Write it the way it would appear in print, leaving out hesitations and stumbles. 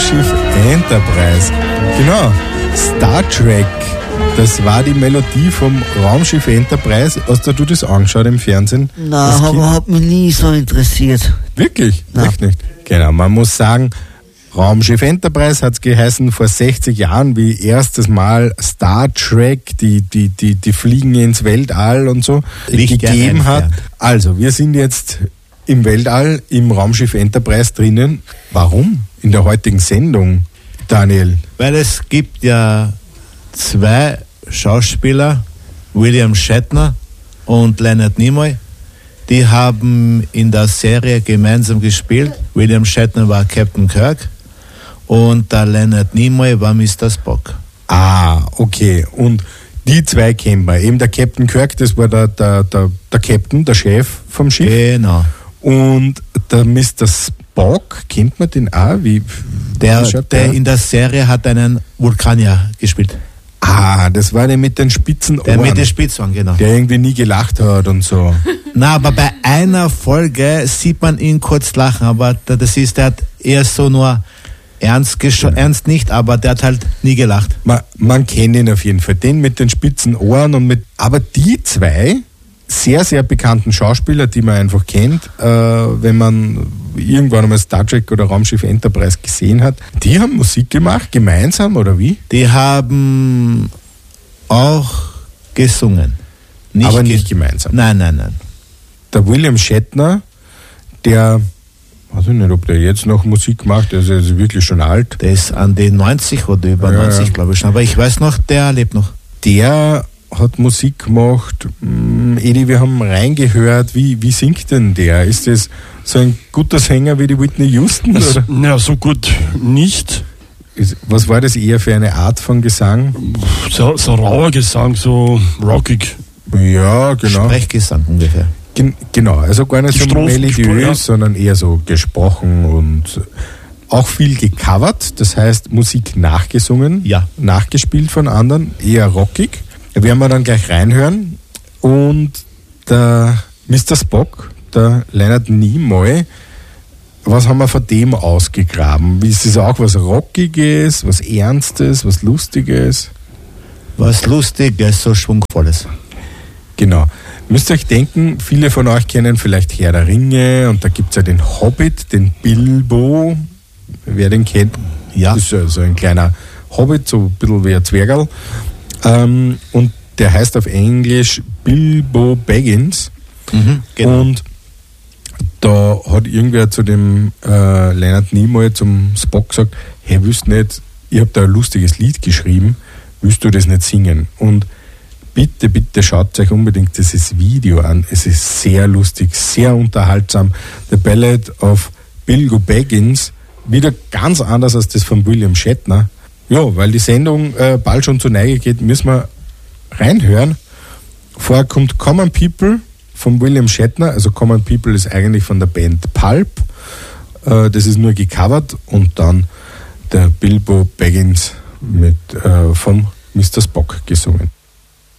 Raumschiff Enterprise. Genau, Star Trek. Das war die Melodie vom Raumschiff Enterprise. Hast du das angeschaut im Fernsehen? Nein, aber hat mich nie so interessiert. Wirklich? Nein. Echt nicht? Genau, man muss sagen, Raumschiff Enterprise hat es geheißen vor 60 Jahren, wie erstes Mal Star Trek, die Fliegen ins Weltall und so, gegeben hat. Also, wir sind jetzt im Weltall, im Raumschiff Enterprise drinnen. Warum? In der heutigen Sendung, Daniel? Weil es gibt ja 2 Schauspieler, William Shatner und Leonard Nimoy, die haben in der Serie gemeinsam gespielt. William Shatner war Captain Kirk und der Leonard Nimoy war Mr. Spock. Ah, okay. Und die 2 kennen wir. Eben der Captain Kirk, das war der Captain, der Chef vom Schiff. Genau. Und der Mr. Spock, kennt man den auch? Der in der Serie hat einen Vulkanier gespielt. Ah, das war der mit den spitzen Ohren. Der mit den spitzen Ohren, genau. Der irgendwie nie gelacht hat und so. Na, aber bei einer Folge sieht man ihn kurz lachen, aber das ist, der hat eher so nur ernst nicht, aber der hat halt nie gelacht. Man kennt ihn auf jeden Fall, den mit den spitzen Ohren aber die 2 sehr, sehr bekannten Schauspieler, die man einfach kennt, wenn man irgendwann einmal Star Trek oder Raumschiff Enterprise gesehen hat, die haben Musik gemacht, gemeinsam oder wie? Die haben auch gesungen. Aber nicht gemeinsam. Nein. Der William Shatner, der, weiß ich nicht, ob der jetzt noch Musik macht, der ist wirklich schon alt. Der ist an die 90 oder über 90, glaube ich schon. Aber ich weiß noch, der lebt noch. Der hat Musik gemacht. Edi, wir haben reingehört. Wie singt denn der? Ist das so ein guter Sänger wie die Whitney Houston? Oder? Ja, so gut nicht. Was war das eher für eine Art von Gesang? So rauer Gesang, so rockig. Ja, genau. Sprechgesang ungefähr. Genau, also gar nicht Die so melodiös, ja. sondern eher so gesprochen und auch viel gecovert, das heißt Musik nachgesungen, ja, nachgespielt von anderen, eher rockig. Da werden wir dann gleich reinhören. Und der Mr. Spock, der Leonard Nimoy, was haben wir von dem ausgegraben? Ist das auch was Rockiges, was Ernstes, was Lustiges? Was Lustiges, so Schwungvolles. Genau. Müsst ihr euch denken, viele von euch kennen vielleicht Herr der Ringe und da gibt es ja den Hobbit, den Bilbo. Wer den kennt, ja. Das ist ja so ein kleiner Hobbit, so ein bisschen wie ein Zwergerl. Und der heißt auf Englisch Bilbo Baggins. Genau. Und da hat irgendwer zu dem Leonard Nimoy, zum Spock gesagt, hey, willst du nicht, ich habe da ein lustiges Lied geschrieben, willst du das nicht singen? Und bitte schaut euch unbedingt dieses Video an. Es ist sehr lustig, sehr unterhaltsam. The Ballad of Bilbo Baggins, wieder ganz anders als das von William Shatner. Ja, weil die Sendung bald schon zur Neige geht, müssen wir reinhören. Vorher kommt Common People von William Shatner. Also Common People ist eigentlich von der Band Pulp. Das ist nur gecovert. Und dann der Bilbo Baggins vom Mr. Spock gesungen.